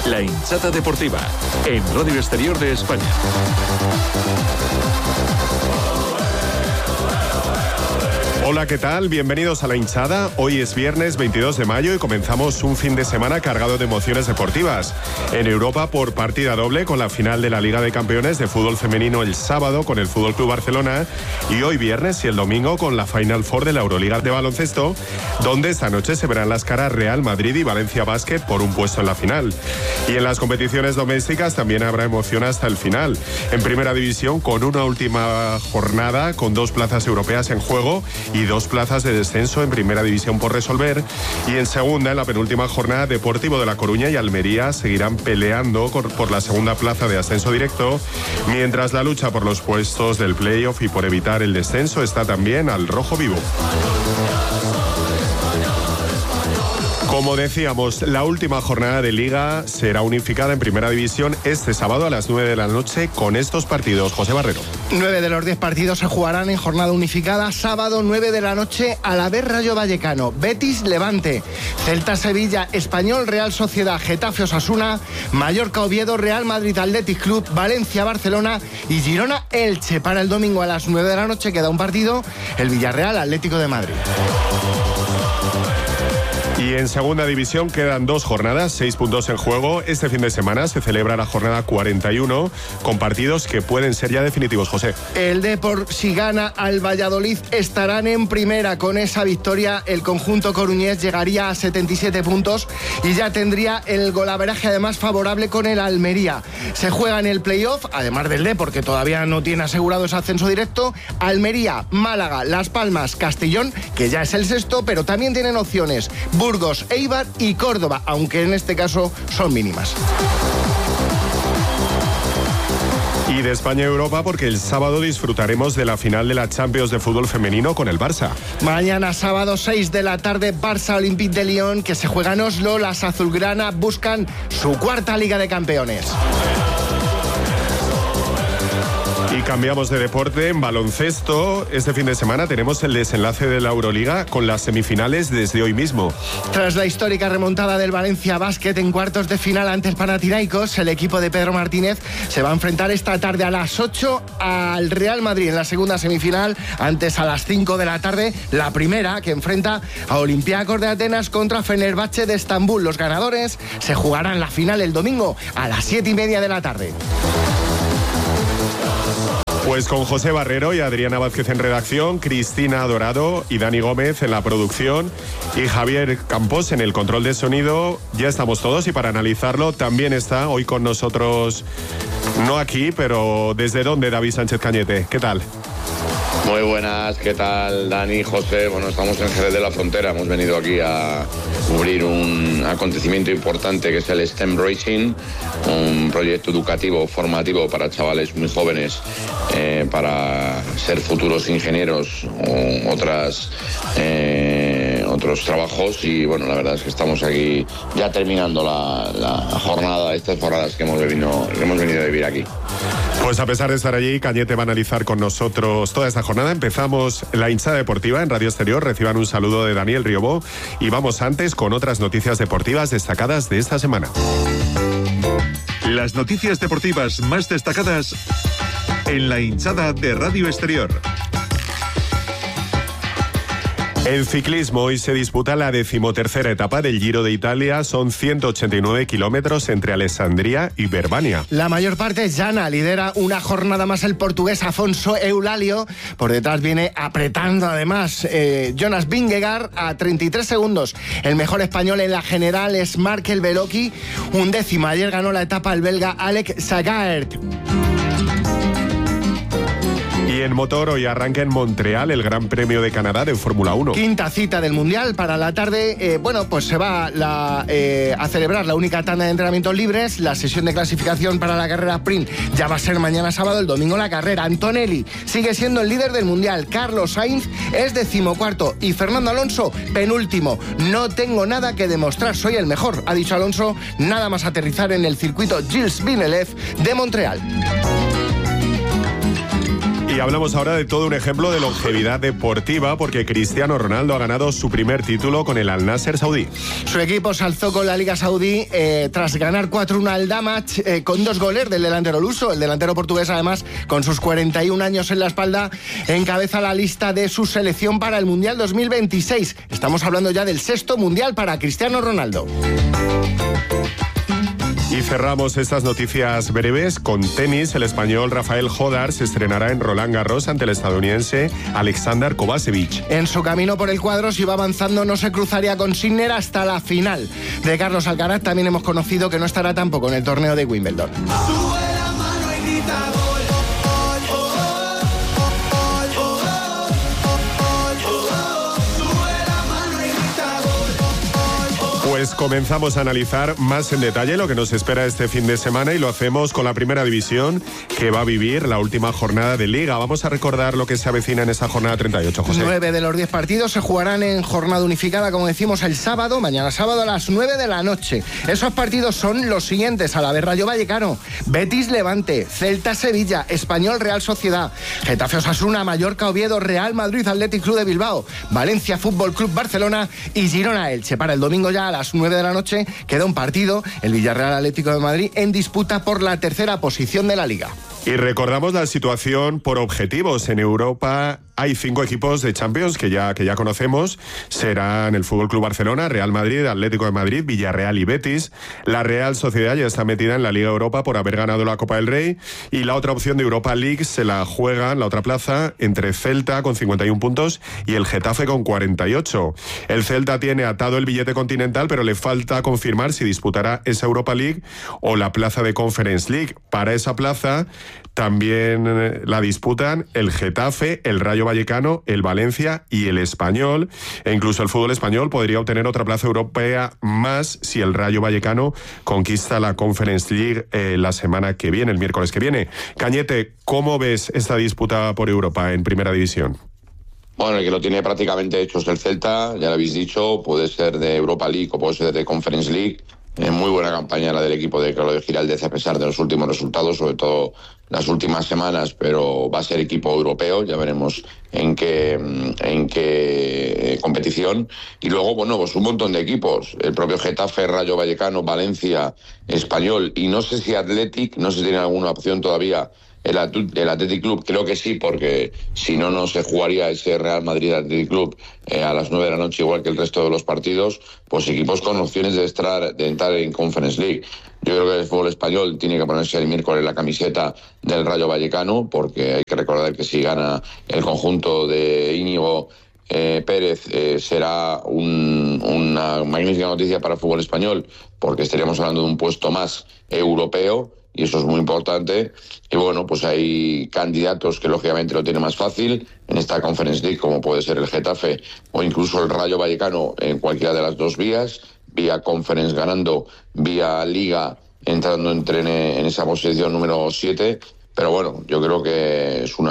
La Hinchada Deportiva, en Radio Exterior de España. Hola, ¿qué tal? Bienvenidos a La Hinchada. Hoy es viernes 22 de mayo y comenzamos un fin de semana cargado de emociones deportivas. En Europa por partida doble con la final de la Liga de Campeones de fútbol femenino el sábado con el FC Barcelona y hoy viernes y el domingo con la Final Four de la Euroliga de baloncesto, donde esta noche se verán las caras Real Madrid y Valencia Basket por un puesto en la final. Y en las competiciones domésticas también habrá emoción hasta el final. En primera división con una última jornada con 2 plazas europeas en juego y 2 plazas de descenso en primera división por resolver, y en segunda, en la penúltima jornada, Deportivo de La Coruña y Almería seguirán peleando por la segunda plaza de ascenso directo, mientras la lucha por los puestos del playoff y por evitar el descenso está también al rojo vivo. Como decíamos, la última jornada de Liga será unificada en Primera División este sábado a las 9 de la noche con estos partidos. José Barrero. 9 de los 10 partidos se jugarán en jornada unificada. Sábado, 9 de la noche, Alavés Rayo Vallecano, Betis Levante, Celta Sevilla, Español Real Sociedad, Getafe Osasuna, Mallorca Oviedo, Real Madrid Athletic Club, Valencia Barcelona y Girona Elche. Para el domingo a las 9 de la noche queda un partido, el Villarreal Atlético de Madrid. Y en segunda división quedan 2 jornadas, 6 puntos en juego. Este fin de semana se celebra la jornada 41 con partidos que pueden ser ya definitivos, José. El Depor, si gana al Valladolid, estarán en primera. Con esa victoria, el conjunto coruñés llegaría a 77 puntos y ya tendría el golaveraje además favorable con el Almería. Se juega en el playoff, además del Depor, que todavía no tiene asegurado ese ascenso directo, Almería, Málaga, Las Palmas, Castellón, que ya es el sexto, pero también tienen opciones Burgos, Eibar y Córdoba, aunque en este caso son mínimas. Y de España a Europa porque el sábado disfrutaremos de la final de la Champions de fútbol femenino con el Barça. Mañana sábado 6 de la tarde, Barça Olympique de Lyon, que se juega en Oslo. Las azulgrana buscan su 4ª Liga de Campeones. Y cambiamos de deporte. En baloncesto, este fin de semana tenemos el desenlace de la Euroliga con las semifinales desde hoy mismo. Tras la histórica remontada del Valencia Basket en cuartos de final ante el Panathinaikos, el equipo de Pedro Martínez se va a enfrentar esta tarde a las 8 al Real Madrid en la segunda semifinal. Antes, a las 5 de la tarde, la primera, que enfrenta a Olympiacos de Atenas contra Fenerbahce de Estambul. Los ganadores se jugarán la final el domingo a las 7:30 de la tarde. Pues con José Barrero y Adriana Vázquez en redacción, Cristina Dorado y Dani Gómez en la producción y Javier Campos en el control de sonido. Ya estamos todos y para analizarlo también está hoy con nosotros, no aquí, pero ¿desde dónde, David Sánchez Cañete? ¿Qué tal? Muy buenas, ¿qué tal, Dani, José? Bueno, estamos en Jerez de la Frontera, hemos venido aquí a cubrir un acontecimiento importante que es el STEM Racing, un proyecto educativo, formativo para chavales muy jóvenes para ser futuros ingenieros o otros trabajos, y bueno, la verdad es que estamos aquí ya terminando la jornada, estas jornadas que hemos venido a vivir aquí. Pues a pesar de estar allí, Cañete va a analizar con nosotros toda esta jornada. Empezamos la hinchada deportiva en Radio Exterior. Reciban un saludo de Daniel Riobó y vamos antes con otras noticias deportivas destacadas de esta semana. Las noticias deportivas más destacadas en la hinchada de Radio Exterior. En ciclismo, hoy se disputa la 13ª etapa del Giro de Italia. Son 189 kilómetros entre Alessandria y Verbania. La mayor parte es llana. Lidera una jornada más el portugués Afonso Eulalio. Por detrás viene apretando además Jonas Vingegaard a 33 segundos. El mejor español en la general es Markel Belocchi. 11º. Ayer ganó la etapa el belga Alec Sagaert. Y en motor, hoy arranca en Montreal el Gran Premio de Canadá de Fórmula 1. 5ª cita del Mundial para la tarde. Pues se va a celebrar la única tanda de entrenamientos libres. La sesión de clasificación para la carrera sprint ya va a ser mañana sábado, el domingo la carrera. Antonelli sigue siendo el líder del Mundial. Carlos Sainz es 14º y Fernando Alonso penúltimo. No tengo nada que demostrar, soy el mejor, ha dicho Alonso, nada más aterrizar en el circuito Gilles Villeneuve de Montreal. Y Y hablamos ahora de todo un ejemplo de longevidad deportiva, porque Cristiano Ronaldo ha ganado su primer título con el Al Nassr saudí. Su equipo se alzó con la Liga Saudí tras ganar 4-1 al Damach con 2 goles del delantero luso. El delantero portugués, además, con sus 41 años en la espalda, encabeza la lista de su selección para el Mundial 2026. Estamos hablando ya del 6º Mundial para Cristiano Ronaldo. Y cerramos estas noticias breves con tenis. El español Rafael Jodar se estrenará en Roland Garros ante el estadounidense Alexander Kovacevic. En su camino por el cuadro, si va avanzando, no se cruzaría con Sinner hasta la final. De Carlos Alcaraz también hemos conocido que no estará tampoco en el torneo de Wimbledon. Pues comenzamos a analizar más en detalle lo que nos espera este fin de semana y lo hacemos con la Primera División, que va a vivir la última jornada de Liga. Vamos a recordar lo que se avecina en esa jornada 38, José. 9 de los 10 partidos se jugarán en jornada unificada, como decimos, el sábado, mañana sábado a las 9 de la noche. Esos partidos son los siguientes: Alavés Rayo Vallecano, Betis Levante, Celta Sevilla, Español Real Sociedad, Getafe Osasuna, Mallorca Oviedo, Real Madrid Athletic Club de Bilbao, Valencia Fútbol Club Barcelona y Girona Elche. Para el domingo ya a las 9 de la noche queda un partido, el Villarreal Atlético de Madrid, en disputa por la tercera posición de la Liga. Y recordamos la situación por objetivos. En Europa hay 5 equipos de Champions que ya conocemos. Serán el Fútbol Club Barcelona, Real Madrid, Atlético de Madrid, Villarreal y Betis. La Real Sociedad ya está metida en la Liga Europa por haber ganado la Copa del Rey. Y la otra opción de Europa League se la juegan, la otra plaza, entre Celta con 51 puntos y el Getafe con 48. El Celta tiene atado el billete continental, pero le falta confirmar si disputará esa Europa League o la plaza de Conference League. Para esa plaza también la disputan el Getafe, el Rayo Vallecano, el Valencia y el Español. E incluso el fútbol español podría obtener otra plaza europea más si el Rayo Vallecano conquista la Conference League la semana que viene, el miércoles que viene. Cañete, ¿cómo ves esta disputa por Europa en Primera División? Bueno, el que lo tiene prácticamente hecho es el Celta, ya lo habéis dicho, puede ser de Europa League o puede ser de Conference League. Muy buena campaña la del equipo de Claudio Giraldez a pesar de los últimos resultados, sobre todo las últimas semanas, pero va a ser equipo europeo, ya veremos en qué competición. Y luego, bueno, pues un montón de equipos, el propio Getafe, Rayo Vallecano, Valencia, Español, y no sé si Athletic, no sé si tiene alguna opción todavía. El Athletic Club, creo que sí, porque si no, no se jugaría ese Real Madrid Athletic Club a las 9 de la noche, igual que el resto de los partidos, pues equipos con opciones de entrar en Conference League. Yo creo que el fútbol español tiene que ponerse el miércoles la camiseta del Rayo Vallecano, porque hay que recordar que si gana el conjunto de Íñigo Pérez será una magnífica noticia para el fútbol español, porque estaríamos hablando de un puesto más europeo, y eso es muy importante. Y bueno, pues hay candidatos que lógicamente lo tienen más fácil en esta Conference League, como puede ser el Getafe o incluso el Rayo Vallecano, en cualquiera de las dos vías, vía Conference ganando, vía Liga entrando en esa posición número 7. Pero bueno, yo creo que es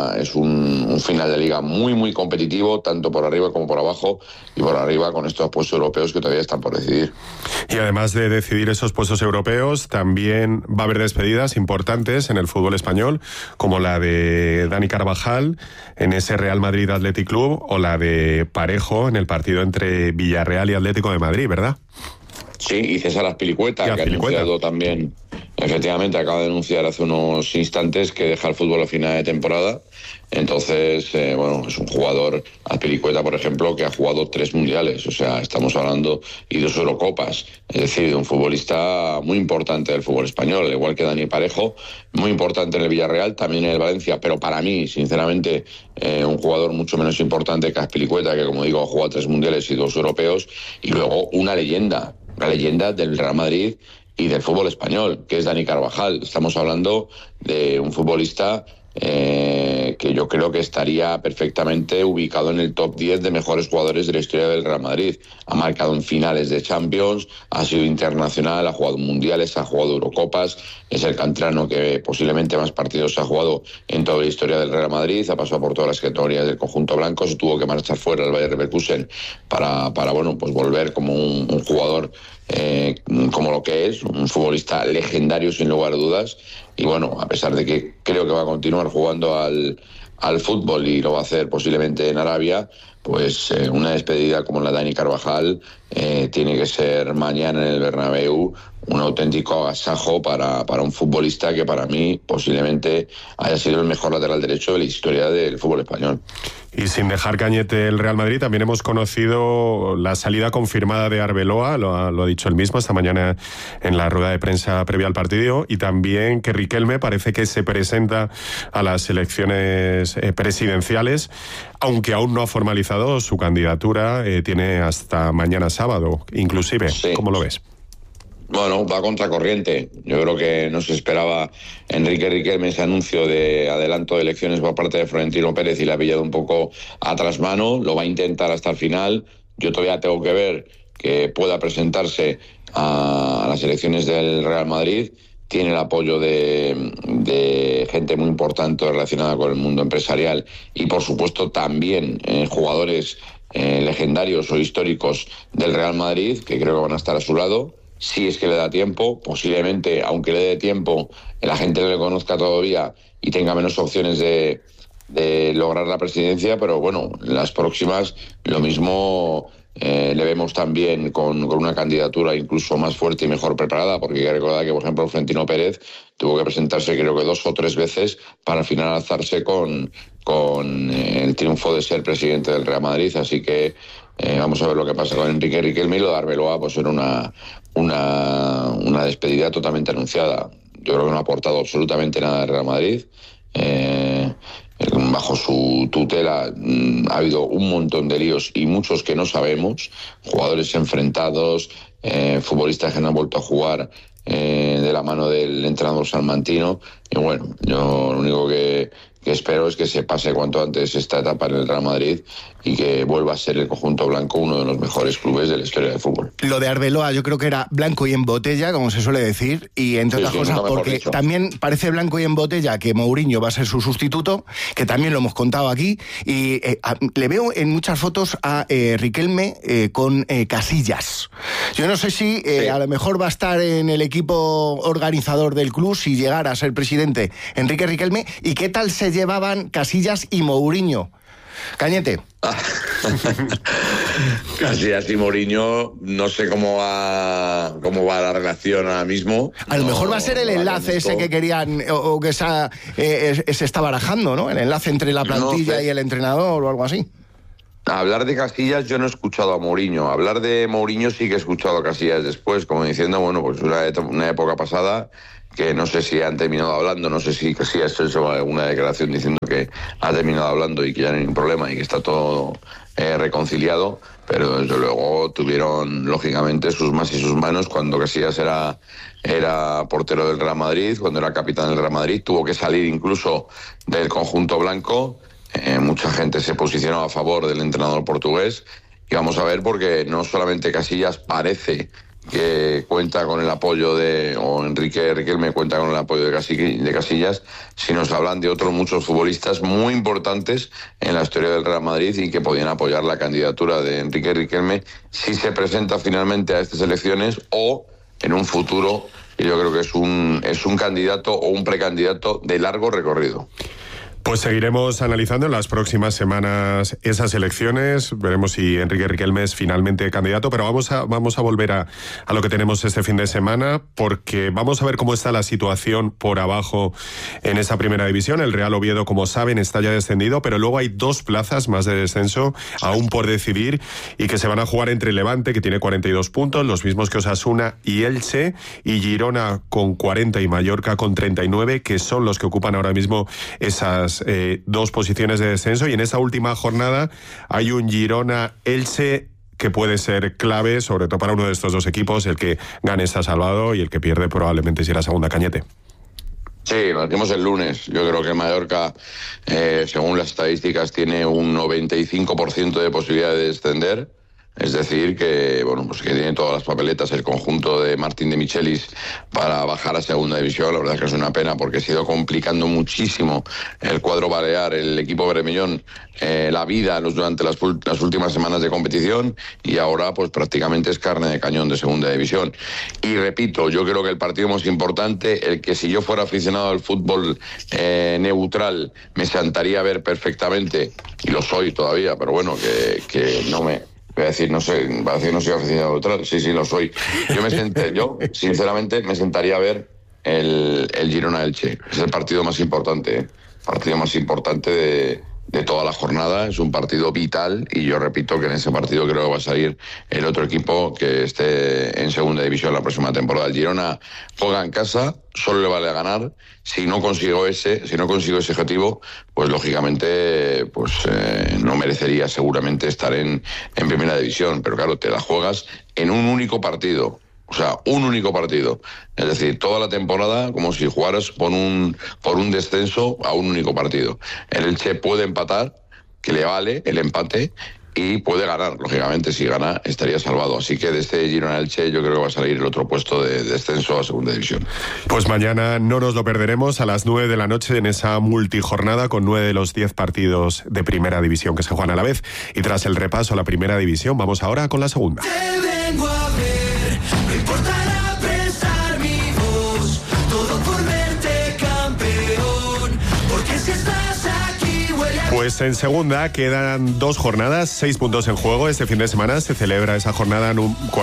un final de Liga muy, muy competitivo, tanto por arriba como por abajo, y por arriba con estos puestos europeos que todavía están por decidir. Y además de decidir esos puestos europeos, también va a haber despedidas importantes en el fútbol español, como la de Dani Carvajal en ese Real Madrid Athletic Club, o la de Parejo en el partido entre Villarreal y Atlético de Madrid, ¿verdad? Sí, y César Azpilicueta, que ha anunciado también, efectivamente, acaba de anunciar hace unos instantes que deja el fútbol a final de temporada. Entonces, bueno, es un jugador, Azpilicueta, por ejemplo, que ha jugado 3 mundiales, o sea, estamos hablando, y 2 Eurocopas, es decir, de un futbolista muy importante del fútbol español, igual que Dani Parejo, muy importante en el Villarreal, también en el Valencia, pero para mí, sinceramente, un jugador mucho menos importante que Azpilicueta, que como digo, ha jugado 3 mundiales y 2 europeos, y luego una leyenda del Real Madrid y del fútbol español, que es Dani Carvajal. Estamos hablando de un futbolista que yo creo que estaría perfectamente ubicado en el top 10 de mejores jugadores de la historia del Real Madrid. Ha marcado en finales de Champions, ha sido internacional, ha jugado mundiales, ha jugado Eurocopas, es el canterano que posiblemente más partidos ha jugado en toda la historia del Real Madrid, ha pasado por todas las categorías del conjunto blanco, se tuvo que marchar fuera del Bayer Leverkusen para bueno, pues volver como un jugador como lo que es, un futbolista legendario sin lugar a dudas. Y bueno, a pesar de que creo que va a continuar jugando al al fútbol y lo va a hacer posiblemente en Arabia, pues una despedida como la de Dani Carvajal tiene que ser mañana en el Bernabéu un auténtico agasajo para un futbolista que para mí posiblemente haya sido el mejor lateral derecho de la historia del fútbol español. Y sin dejar Cañete el Real Madrid, también hemos conocido la salida confirmada de Arbeloa, lo ha dicho él mismo esta mañana en la rueda de prensa previa al partido, y también que Riquelme parece que se presenta a las elecciones presidenciales, aunque aún no ha formalizado su candidatura, tiene hasta mañana sábado, inclusive. Sí. ¿Cómo lo ves? Bueno, va a contracorriente. Yo creo que no se esperaba Enrique Riquelme ese anuncio de adelanto de elecciones por parte de Florentino Pérez y le ha pillado un poco a trasmano. Lo va a intentar hasta el final. Yo todavía tengo que ver que pueda presentarse a las elecciones del Real Madrid. Tiene el apoyo de gente muy importante relacionada con el mundo empresarial y, por supuesto, también jugadores legendarios o históricos del Real Madrid, que creo que van a estar a su lado. Si es que le da tiempo, posiblemente, aunque le dé tiempo, la gente no le conozca todavía y tenga menos opciones de lograr la presidencia, pero bueno, las próximas lo mismo le vemos también con una candidatura incluso más fuerte y mejor preparada, porque hay que recordar que, por ejemplo, Florentino Pérez tuvo que presentarse creo que 2 o 3 veces para al final alzarse con el triunfo de ser presidente del Real Madrid, así que vamos a ver lo que pasa con Enrique Riquelme, y lo de Arbeloa pues era una despedida totalmente anunciada. Yo creo que no ha aportado absolutamente nada al Real Madrid. Bajo su tutela ha habido un montón de líos y muchos que no sabemos, jugadores enfrentados, futbolistas que no han vuelto a jugar de la mano del entrenador salmantino, y bueno, yo lo único que espero es que se pase cuanto antes esta etapa en el Real Madrid y que vuelva a ser el conjunto blanco uno de los mejores clubes de la historia del fútbol. Lo de Arbeloa yo creo que era blanco y en botella, como se suele decir, y entre otras cosas porque también parece blanco y en botella que Mourinho va a ser su sustituto, que también lo hemos contado aquí, y le veo en muchas fotos a Riquelme con Casillas. Yo no sé si a lo mejor va a estar en el equipo organizador del club si llegara a ser presidente Enrique Riquelme, y qué tal se llevaban Casillas y Mourinho. Cañete. Casillas y Mourinho, no sé cómo va la relación ahora mismo. A lo mejor va a ser el enlace ese que querían o que se está barajando, ¿no? El enlace entre la plantilla y el entrenador o algo así. Hablar de Casillas yo no he escuchado a Mourinho. Hablar de Mourinho sí que he escuchado a Casillas después, como diciendo, bueno, pues una época pasada que no sé si han terminado hablando, no sé si Casillas ha hecho alguna declaración diciendo que ha terminado hablando y que ya no hay ningún problema y que está todo reconciliado, pero desde luego tuvieron lógicamente sus más y sus manos cuando Casillas era portero del Real Madrid, cuando era capitán del Real Madrid, tuvo que salir incluso del conjunto blanco. Mucha gente se posicionó a favor del entrenador portugués y vamos a ver, porque no solamente Casillas parece que cuenta con el apoyo o Enrique Riquelme cuenta con el apoyo de Casillas, sino se hablan de otros muchos futbolistas muy importantes en la historia del Real Madrid y que podían apoyar la candidatura de Enrique Riquelme si se presenta finalmente a estas elecciones o en un futuro, y yo creo que es un candidato o un precandidato de largo recorrido. Pues seguiremos analizando en las próximas semanas esas elecciones. Veremos si Enrique Riquelme es finalmente candidato, pero vamos a volver a lo que tenemos este fin de semana, porque vamos a ver cómo está la situación por abajo en esa primera división. El Real Oviedo, como saben, está ya descendido, pero luego hay 2 plazas más de descenso aún por decidir y que se van a jugar entre Levante, que tiene 42 puntos, los mismos que Osasuna y Elche, y Girona con 40 y Mallorca con 39, que son los que ocupan ahora mismo esas 2 posiciones de descenso. Y en esa última jornada hay un Girona-Elche que puede ser clave, sobre todo para uno de estos 2 equipos. El que gane está salvado y el que pierde probablemente será segunda, Cañete. Sí, marquemos el lunes. Yo creo que Mallorca, según las estadísticas, tiene un 95% de posibilidad de descender. Es decir, que pues que tiene todas las papeletas el conjunto de Martín de Michelis para bajar a segunda división. La verdad es que es una pena porque se ha ido complicando muchísimo el cuadro balear, el equipo bermellón, la vida durante las últimas semanas de competición, y ahora pues prácticamente es carne de cañón de segunda división. Y repito, yo creo que el partido más importante, el que si yo fuera aficionado al fútbol neutral me sentaría a ver perfectamente, y lo soy todavía, pero bueno, que no me... Voy a decir, no sé, va a decir no soy aficionado neutral, sí, lo soy. Yo sinceramente me sentaría a ver el Girona-Elche. Es el partido más importante, partido más importante de toda la jornada. Es un partido vital, y yo repito que en ese partido creo que va a salir el otro equipo que esté en segunda división la próxima temporada. El Girona juega en casa, solo le vale a ganar. Si no consigo ese objetivo, pues lógicamente no merecería seguramente estar en primera división. Pero claro, te la juegas en un único partido. O sea, un único partido. Es decir, toda la temporada como si jugaras por un descenso a un único partido. El Elche puede empatar, que le vale el empate, y puede ganar. Lógicamente, si gana, estaría salvado. Así que de este Girona-Elche yo creo que va a salir el otro puesto de descenso a segunda división. Pues mañana no nos lo perderemos a las 9 de la noche en esa multijornada con 9 de los 10 partidos de primera división que se juegan a la vez. Y tras el repaso a la primera división, vamos ahora con la segunda. No importará prestar mi voz, todo por verte campeón, porque si estás aquí huele a... Pues en segunda quedan 2 jornadas, 6 puntos en juego. Este fin de semana se celebra esa jornada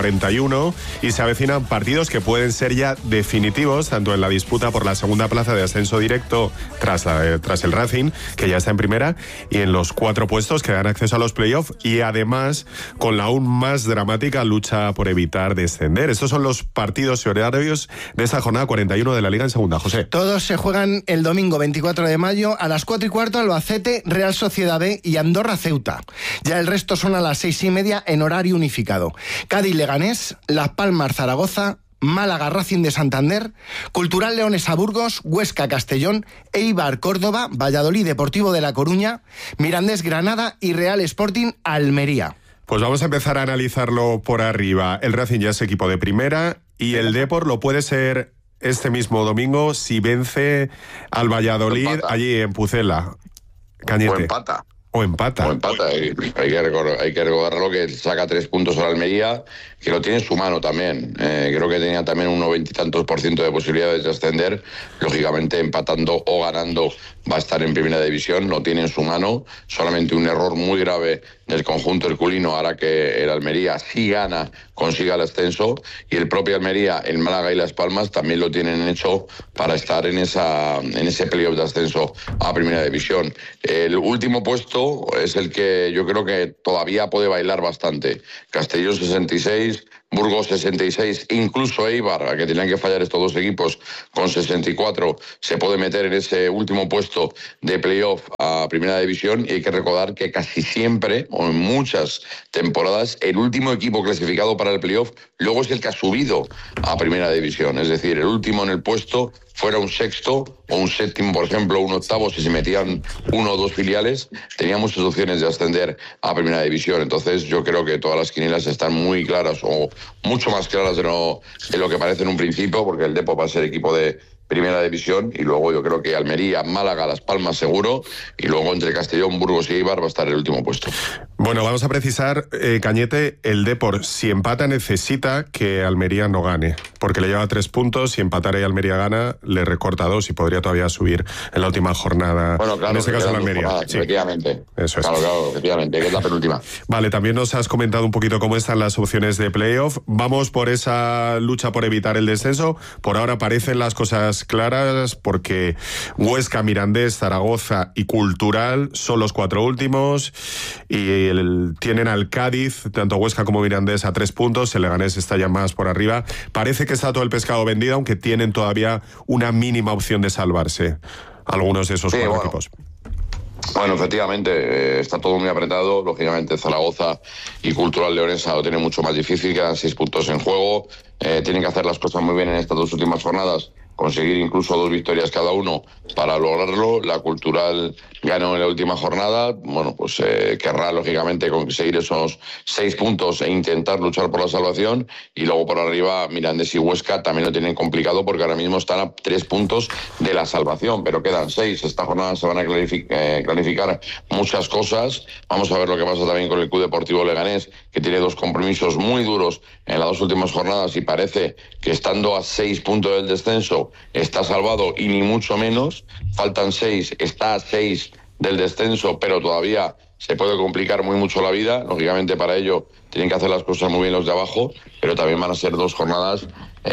41 y se avecinan partidos que pueden ser ya definitivos, tanto en la disputa por la segunda plaza de ascenso directo tras el Racing, que ya está en primera, y en los 4 puestos que dan acceso a los playoffs, y además con la aún más dramática lucha por evitar descender. Estos son los partidos y horarios de esta jornada 41 de la Liga en segunda. José. Todos se juegan el domingo 24 de mayo a las 4:15, Albacete, Real Sociedad B y Andorra Ceuta. Ya el resto son a las 6:30 en horario unificado. Cádiz Leganés, Las Palmas Zaragoza, Málaga Racing de Santander, Cultural Leonesa Burgos, Huesca Castellón, Eibar Córdoba, Valladolid Deportivo de La Coruña, Mirandés Granada y Real Sporting Almería. Pues vamos a empezar a analizarlo por arriba. El Racing ya es equipo de primera y el Depor lo puede ser este mismo domingo si vence al Valladolid allí en Pucela. Cañete. O empata. Hay que recordarlo que saca 3 puntos a la Almería, que lo tiene en su mano también. Creo que tenía también un 90 y tantos % de posibilidades de ascender. Lógicamente, empatando o ganando va a estar en primera división, lo tiene en su mano. Solamente un error muy grave del conjunto herculino hará que el Almería, si gana, consiga el ascenso, y el propio Almería, el Málaga y Las Palmas también lo tienen hecho para estar en ese playoff de ascenso a primera división. El último puesto es el que yo creo que todavía puede bailar bastante. Castellón 66, Burgos 66, incluso Eibar, a que tenían que fallar estos 2 equipos, con 64, se puede meter en ese último puesto de playoff a primera división. Y hay que recordar que casi siempre, o en muchas temporadas, el último equipo clasificado para el playoff luego es el que ha subido a primera división. Es decir, el último en el puesto, fuera un sexto o un séptimo, por ejemplo, un octavo, si se metían 1 o 2 filiales, tenía muchas opciones de ascender a primera división. Entonces yo creo que todas las quinielas están muy claras, o mucho más claras de lo que parece en un principio, porque el Depor va a ser equipo de primera división, y luego yo creo que Almería, Málaga, Las Palmas seguro, y luego entre Castellón, Burgos y Eibar va a estar el último puesto. Bueno, vamos a precisar, Cañete, el Depor, si empata, necesita que Almería no gane, porque le lleva 3 puntos. Si empatara y Almería gana, le recorta 2 y podría todavía subir en la última jornada. Bueno, claro, en este caso la Almería. Sí. Efectivamente. Eso es. Claro, efectivamente, que es la penúltima. Vale, también nos has comentado un poquito cómo están las opciones de playoff. Vamos por esa lucha por evitar el descenso. Por ahora parecen las cosas claras, porque Huesca, Mirandés, Zaragoza y Cultural son los 4 últimos, y tienen al Cádiz, tanto Huesca como Mirandés, a 3 puntos. El Leganés está ya más por arriba. Parece que está todo el pescado vendido, aunque tienen todavía una mínima opción de salvarse algunos de esos 4 equipos. Bueno, efectivamente, está todo muy apretado. Lógicamente, Zaragoza y Cultural Leonesa lo tienen mucho más difícil, quedan 6 puntos en juego. Tienen que hacer las cosas muy bien en estas 2 últimas jornadas, conseguir incluso 2 victorias cada uno para lograrlo. La Cultural ganó en la última jornada, bueno, pues querrá lógicamente conseguir esos 6 puntos e intentar luchar por la salvación, y luego por arriba Mirandés y Huesca también lo tienen complicado porque ahora mismo están a 3 puntos de la salvación, pero quedan 6. Esta jornada se van a clarificar muchas cosas. Vamos a ver lo que pasa también con el Club Deportivo Leganés, que tiene 2 compromisos muy duros en las 2 últimas jornadas y parece que estando a 6 puntos del descenso está salvado, y ni mucho menos. Faltan 6, está a 6 del descenso, pero todavía se puede complicar muy mucho la vida. Lógicamente para ello tienen que hacer las cosas muy bien los de abajo, pero también van a ser 2 jornadas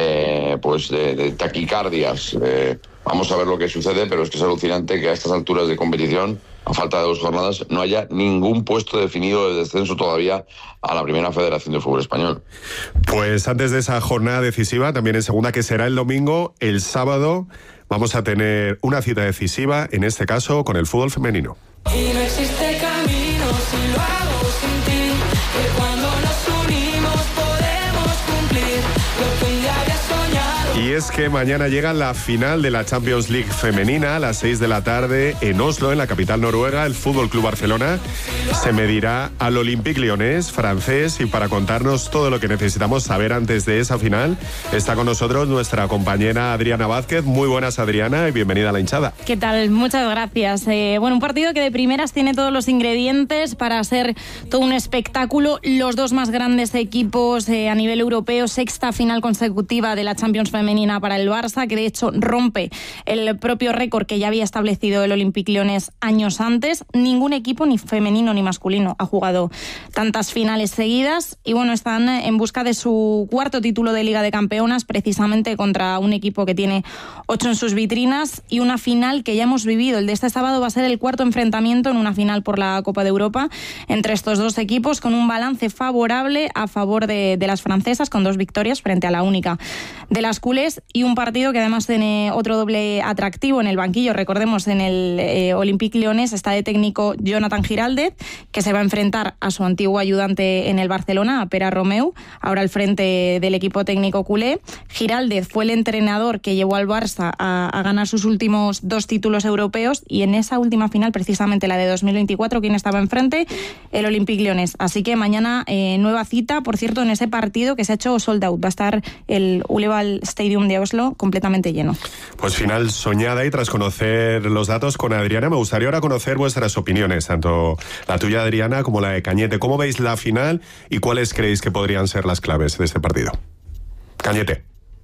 pues de taquicardias. Vamos a ver lo que sucede, pero es que es alucinante que a estas alturas de competición, a falta de 2 jornadas, no haya ningún puesto definido de descenso todavía a la Primera Federación de Fútbol Español. Pues antes de esa jornada decisiva, también en segunda, que será el domingo, el sábado vamos a tener una cita decisiva, en este caso con el fútbol femenino. Y no existe camino si lo hago sin ti, que cuando nos unimos podemos cumplir lo que un día había soñado. Y es que mañana llega la final de la Champions League femenina a las 6 de la tarde en Oslo, en la capital noruega. El Fútbol Club Barcelona se medirá al Olympique Lyonnais francés, y para contarnos todo lo que necesitamos saber antes de esa final está con nosotros nuestra compañera Adriana Vázquez. Muy buenas, Adriana, y bienvenida a La Hinchada. ¿Qué tal? Muchas gracias. Bueno, un partido que de primeras tiene todos los ingredientes para ser todo un espectáculo. Los 2 más grandes equipos a nivel europeo, 6ª final consecutiva de la Champions femenina para el Barça, que de hecho rompe el propio récord que ya había establecido el Olympique Lyonnais años antes. Ningún equipo, ni femenino ni masculino, ha jugado tantas finales seguidas, y bueno, están en busca de su 4º título de Liga de Campeonas, precisamente contra un equipo que tiene 8 en sus vitrinas, y una final que ya hemos vivido. El de este sábado va a ser el 4º enfrentamiento en una final por la Copa de Europa entre estos 2 equipos, con un balance favorable a favor de las francesas, con 2 victorias frente a la única de las culés, y un partido que además tiene otro doble atractivo en el banquillo. Recordemos, en el Olympique Lyonnais está de técnico Jonathan Giraldez, que se va a enfrentar a su antiguo ayudante en el Barcelona, a Pere Romeu, ahora al frente del equipo técnico culé. Giraldez fue el entrenador que llevó al Barça a ganar sus últimos 2 títulos europeos, y en esa última final, precisamente la de 2024, ¿quién estaba enfrente? El Olympique Lyonnais. Así que mañana nueva cita, por cierto, en ese partido que se ha hecho sold out. Va a estar el Uleval Stadium de Oslo completamente lleno. Pues final soñada, y tras conocer los datos con Adriana, me gustaría ahora conocer vuestras opiniones, tanto la tuya, Adriana, como la de Cañete. ¿Cómo veis la final y cuáles creéis que podrían ser las claves de este partido? Cañete.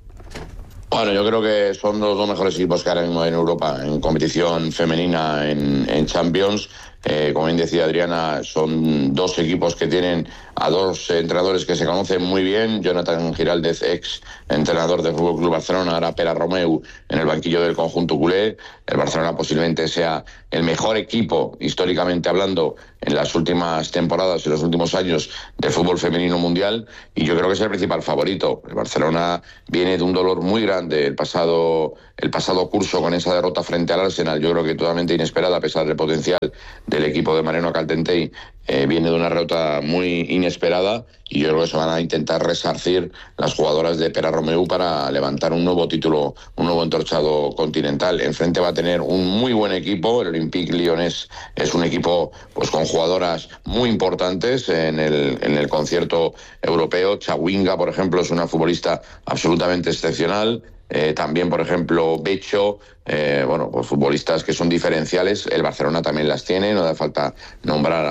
Bueno, yo creo que son los 2 mejores equipos que ahora mismo en Europa en competición femenina en Champions. Como bien decía Adriana, son 2 equipos que tienen a 2 entrenadores que se conocen muy bien. Jonathan Giraldez, ex entrenador del FC Barcelona, ahora Pere Romeu en el banquillo del conjunto culé. El Barcelona posiblemente sea el mejor equipo, históricamente hablando, en las últimas temporadas y los últimos años del fútbol femenino mundial, y yo creo que es el principal favorito. El Barcelona viene de un dolor muy grande el pasado curso con esa derrota frente al Arsenal, yo creo que totalmente inesperada a pesar del potencial del equipo de Mariano Caltentey. Viene de una derrota muy inesperada, y yo creo que se van a intentar resarcir las jugadoras de Pere Romeu para levantar un nuevo título, un nuevo entorchado continental. Enfrente va a tener un muy buen equipo. El Olympique Lyonnais es un equipo pues con jugadoras muy importantes en el concierto europeo. Chawinga, por ejemplo, es una futbolista absolutamente excepcional. También, por ejemplo, Becho, pues futbolistas que son diferenciales. El Barcelona también las tiene, no hace falta nombrar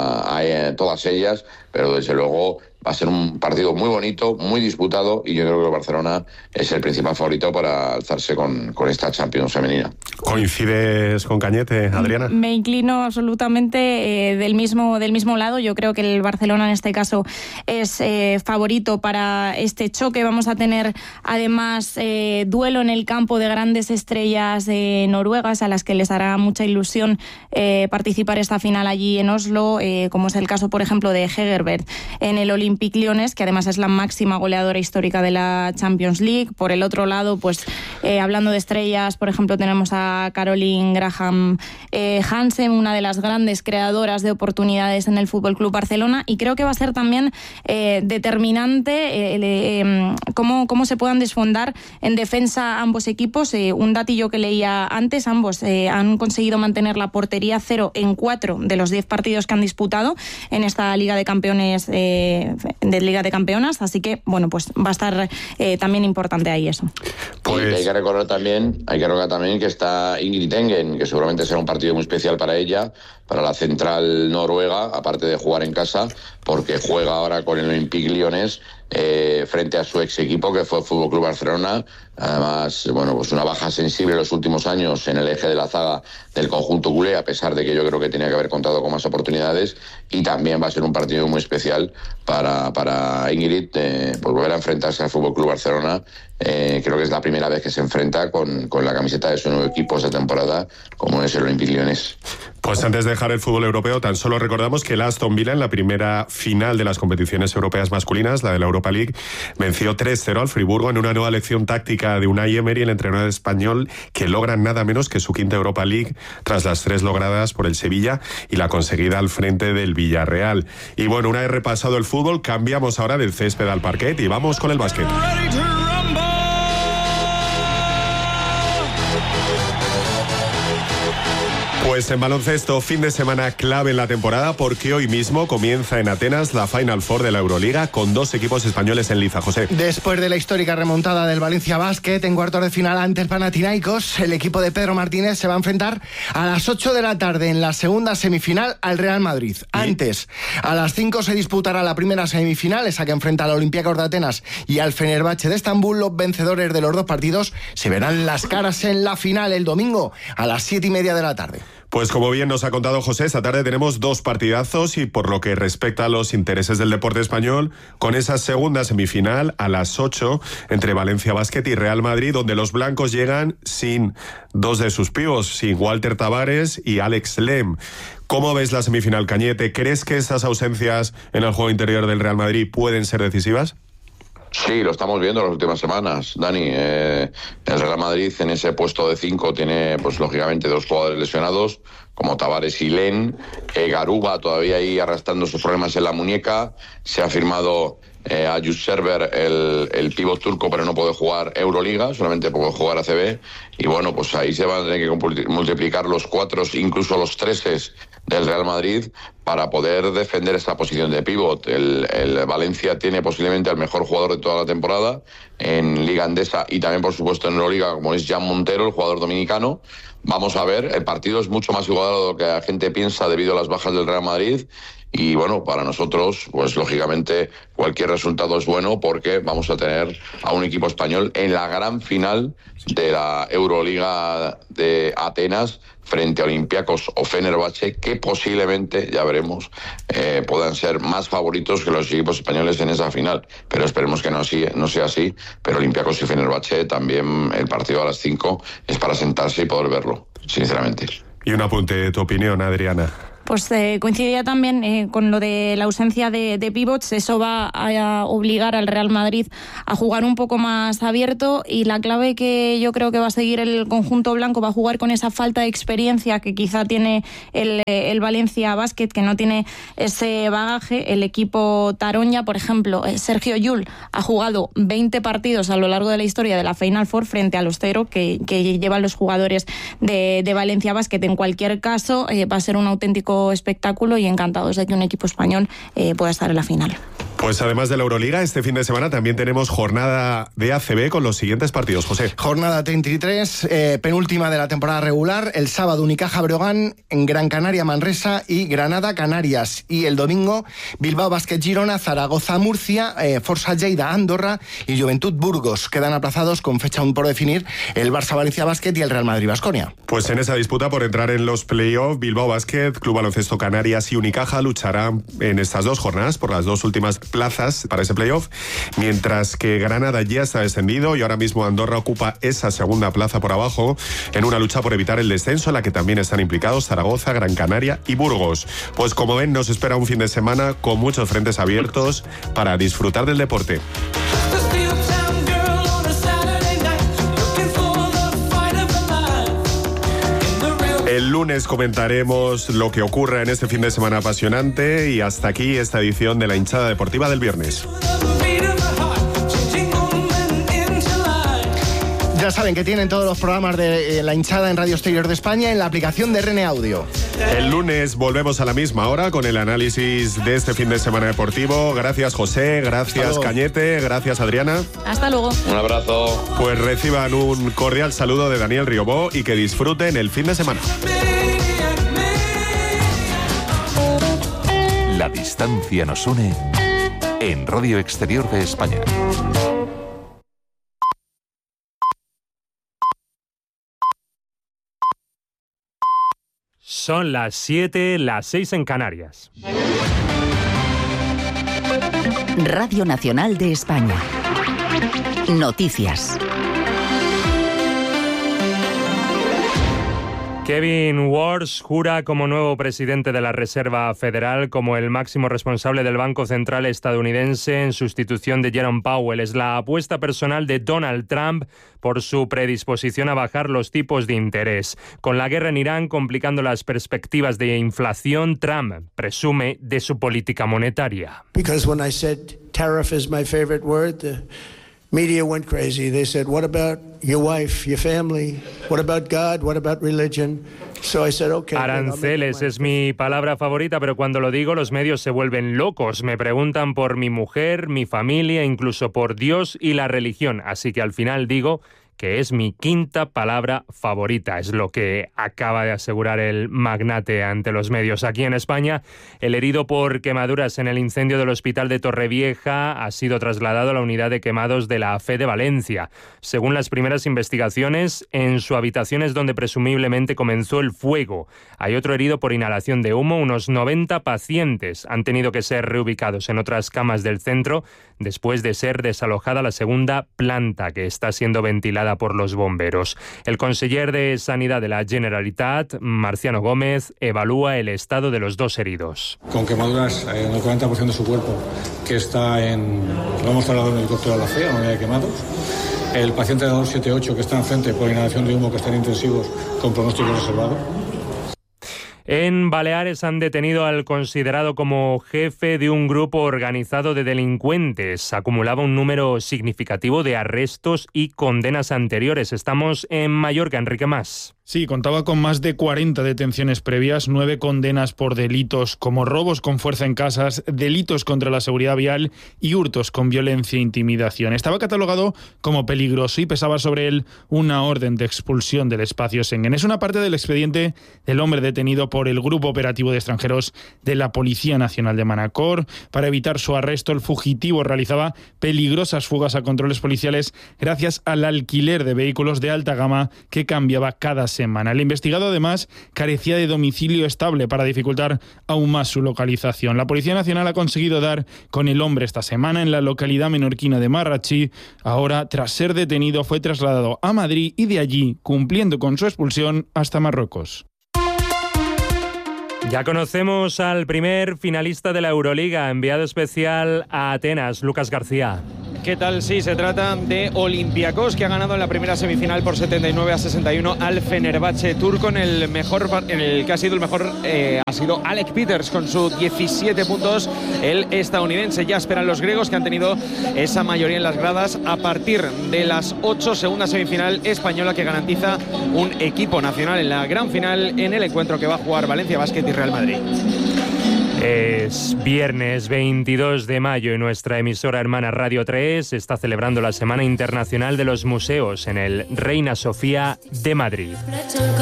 a todas ellas, pero desde luego va a ser un partido muy bonito, muy disputado, y yo creo que el Barcelona es el principal favorito para alzarse con esta Champions femenina. ¿Coincides con Cañete, Adriana? Me inclino absolutamente del mismo lado. Yo creo que el Barcelona en este caso es favorito para este choque. Vamos a tener además duelo en el campo de grandes estrellas noruegas, a las que les hará mucha ilusión participar esta final allí en Oslo, como es el caso, por ejemplo, de Hegerberg en el Olympique Lyonnais, que además es la máxima goleadora histórica de la Champions League. Por el otro lado, pues Hablando de estrellas, por ejemplo, tenemos a Caroline Graham Hansen, una de las grandes creadoras de oportunidades en el Fútbol Club Barcelona, y creo que va a ser también determinante cómo se puedan desfondar en defensa ambos equipos. Un datillo que leía antes, ambos han conseguido mantener la portería cero en 4 de los 10 partidos que han disputado en esta Liga de Campeones de Liga de Campeonas, así que bueno, pues va a estar también importante ahí eso. Pues hay que recordar también que está Ingrid Engen, que seguramente será un partido muy especial para ella, para la central noruega, aparte de jugar en casa, porque juega ahora con el Olympique Lyonnais frente a su ex equipo, que fue el Fútbol Club Barcelona. Además, bueno, pues una baja sensible en los últimos años en el eje de la zaga del conjunto culé, a pesar de que yo creo que tenía que haber contado con más oportunidades, y también va a ser un partido muy especial para Ingrid, pues volver a enfrentarse al Fútbol Club Barcelona. Creo que es la primera vez que se enfrenta con la camiseta de su nuevo equipo esta temporada, como es el Olympique Lyonnais. Pues antes de dejar el fútbol europeo, tan solo recordamos que el Aston Villa, en la primera final de las competiciones europeas masculinas, la de la Europa League, venció 3-0 al Friburgo en una nueva lección táctica de Unai Emery, el entrenador español, que logra nada menos que su quinta Europa League tras las 3 logradas por el Sevilla y la conseguida al frente del Villarreal. Y bueno, una vez repasado el fútbol, cambiamos ahora del césped al parquet y vamos con el básquet. Pues en baloncesto, fin de semana clave en la temporada, porque hoy mismo comienza en Atenas la Final Four de la Euroliga con 2 equipos españoles en liza, José. Después de la histórica remontada del Valencia Basket en cuartos de final ante el Panathinaikos, el equipo de Pedro Martínez se va a enfrentar a las 8 de la tarde en la segunda semifinal al Real Madrid. Antes, a las 5 se disputará la primera semifinal, esa que enfrenta al Olympiacos de Atenas y al Fenerbahce de Estambul. Los vencedores de los 2 partidos se verán las caras en la final el domingo a las 7:30 de la tarde. Pues como bien nos ha contado José, esta tarde tenemos 2 partidazos, y por lo que respecta a los intereses del deporte español, con esa segunda semifinal a las 8 entre Valencia Basket y Real Madrid, donde los blancos llegan sin 2 de sus pívos, sin Walter Tavares y Alex Lem. ¿Cómo ves la semifinal, Cañete? ¿Crees que esas ausencias en el juego interior del Real Madrid pueden ser decisivas? Sí, lo estamos viendo en las últimas semanas, Dani. El Real Madrid en ese puesto de 5 tiene, pues lógicamente, 2 jugadores lesionados, como Tavares y Len. Garuba todavía ahí arrastrando sus problemas en la muñeca. Se ha firmado a Yus Server, el pívot turco, pero no puede jugar Euroliga, solamente puede jugar ACB. Y bueno, pues ahí se van a tener que multiplicar los 4, incluso los 3 del Real Madrid para poder defender esta posición de pívot. El Valencia tiene posiblemente al mejor jugador de toda la temporada en Liga Andesa y también, por supuesto, en Euroliga, como es Jan Montero, el jugador dominicano. Vamos a ver, el partido es mucho más igualado de lo que la gente piensa debido a las bajas del Real Madrid. Y bueno, para nosotros, pues lógicamente cualquier resultado es bueno, porque vamos a tener a un equipo español en la gran final de la Euroliga de Atenas frente a Olympiacos o Fenerbahce, que posiblemente, ya veremos, puedan ser más favoritos que los equipos españoles en esa final. Pero esperemos que no sea así. Pero Olympiacos y Fenerbahce también, el partido a las 5 es para sentarse y poder verlo, sinceramente. Y un apunte de tu opinión, Adriana. Pues coincidía también con lo de la ausencia de pivots. Eso va a obligar al Real Madrid a jugar un poco más abierto, y la clave que yo creo que va a seguir el conjunto blanco va a jugar con esa falta de experiencia que quizá tiene el Valencia Basket, que no tiene ese bagaje. El equipo Taronja, por ejemplo, Sergio Llull ha jugado 20 partidos a lo largo de la historia de la Final Four frente a los 0 que llevan los jugadores de Valencia Basket. En cualquier caso, va a ser un auténtico espectáculo, y encantados de que un equipo español pueda estar en la final. Pues además de la Euroliga, este fin de semana también tenemos jornada de ACB con los siguientes partidos, José. Jornada 33, penúltima de la temporada regular. El sábado Unicaja Breogán, en Gran Canaria Manresa y Granada Canarias. Y el domingo Bilbao Basket Girona, Zaragoza Murcia, Forza Lleida Andorra y Juventud Burgos. Quedan aplazados con fecha aún por definir el Barça Valencia Basket y el Real Madrid Baskonia. Pues en esa disputa por entrar en los playoffs, Bilbao Basket, Club Baloncesto Canarias y Unicaja lucharán en estas 2 jornadas por las 2 últimas plazas para ese playoff, mientras que Granada ya está descendido y ahora mismo Andorra ocupa esa segunda plaza por abajo en una lucha por evitar el descenso, en la que también están implicados Zaragoza, Gran Canaria y Burgos. Pues como ven, nos espera un fin de semana con muchos frentes abiertos para disfrutar del deporte. El lunes comentaremos lo que ocurre en este fin de semana apasionante y hasta aquí esta edición de La Hinchada Deportiva del viernes. Ya saben que tienen todos los programas de La Hinchada en Radio Exterior de España en la aplicación de RN Audio. El lunes volvemos a la misma hora con el análisis de este fin de semana deportivo. Gracias, José, gracias, Cañete, gracias, Adriana. Hasta luego. Un abrazo. Pues reciban un cordial saludo de Daniel Riobó y que disfruten el fin de semana. La distancia nos une en Radio Exterior de España. Son las 7, las 6 en Canarias. Radio Nacional de España. Noticias. Kevin Warsh jura como nuevo presidente de la Reserva Federal, como el máximo responsable del Banco Central estadounidense en sustitución de Jerome Powell. Es la apuesta personal de Donald Trump por su predisposición a bajar los tipos de interés. Con la guerra en Irán complicando las perspectivas de inflación, Trump presume de su política monetaria. Because when I said tariff is my favorite word, the media went crazy. They said, what about your wife, your family? What about God? What about religion? So I said, okay. Aranceles es mi palabra favorita, pero cuando lo digo los medios se vuelven locos. Me preguntan por mi mujer, mi familia, incluso por Dios y la religión. Así que al final digo que es mi quinta palabra favorita, es lo que acaba de asegurar el magnate ante los medios. Aquí en España, el herido por quemaduras en el incendio del hospital de Torrevieja ha sido trasladado a la unidad de quemados de la FE de Valencia. Según las primeras investigaciones, en su habitación es donde presumiblemente comenzó el fuego. Hay otro herido por inhalación de humo. Unos 90 pacientes han tenido que ser reubicados en otras camas del centro después de ser desalojada la segunda planta, que está siendo ventilada por los bomberos. El conseller de Sanidad de la Generalitat, Marciano Gómez, evalúa el estado de los dos heridos. Con quemaduras en el 40% de su cuerpo, que está lo hemos trasladado en el helicóptero a la FE, a la unidad de quemados. El paciente de 278, que está enfrente por inhalación de humo, que está en intensivos con pronóstico reservado. En Baleares han detenido al considerado como jefe de un grupo organizado de delincuentes. Acumulaba un número significativo de arrestos y condenas anteriores. Estamos en Mallorca, Enrique Mas. Sí, contaba con más de 40 detenciones previas, 9 condenas por delitos como robos con fuerza en casas, delitos contra la seguridad vial y hurtos con violencia e intimidación. Estaba catalogado como peligroso y pesaba sobre él una orden de expulsión del espacio Schengen. Es una parte del expediente del hombre detenido por el Grupo Operativo de Extranjeros de la Policía Nacional de Manacor. Para evitar su arresto, el fugitivo realizaba peligrosas fugas a controles policiales gracias al alquiler de vehículos de alta gama que cambiaba cada semana. El investigado, además, carecía de domicilio estable para dificultar aún más su localización. La Policía Nacional ha conseguido dar con el hombre esta semana en la localidad menorquina de Marratxí. Ahora, tras ser detenido, fue trasladado a Madrid y de allí, cumpliendo con su expulsión, hasta Marruecos. Ya conocemos al primer finalista de la Euroliga, enviado especial a Atenas, Lucas García. ¿Qué tal? Sí, se trata de Olympiacos, que ha ganado en la primera semifinal por 79-61 al Fenerbahce turco. En el que ha sido el mejor ha sido Alec Peters con sus 17 puntos. El estadounidense. Ya esperan los griegos, que han tenido esa mayoría en las gradas. A partir de las 8, segunda semifinal española, que garantiza un equipo nacional en la gran final en el encuentro que va a jugar Valencia Basket y Real Madrid. Es viernes 22 de mayo y nuestra emisora hermana Radio 3 está celebrando la Semana Internacional de los Museos en el Reina Sofía de Madrid.